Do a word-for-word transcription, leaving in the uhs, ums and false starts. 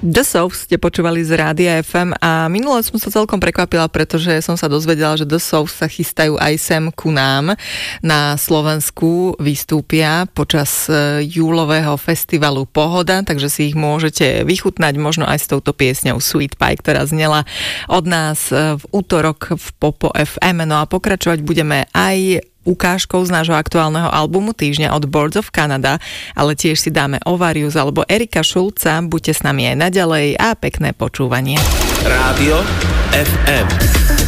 The South ste počúvali z Rádia ef em a minule som sa celkom prekvapila, pretože som sa dozvedela, že The South sa chystajú aj sem ku nám na Slovensku, vystúpia počas júlového festivalu Pohoda, takže si ich môžete vychutnať možno aj s touto piesňou Sweet Pie, ktorá znela od nás v útorok v Popo ef em. No a pokračovať budeme aj ukážkou z nášho aktuálneho albumu týždňa od Boards of Canada, ale tiež si dáme Ovarius alebo Erika Šulca. Buďte s nami aj naďalej a pekné počúvanie. Rádio ef em.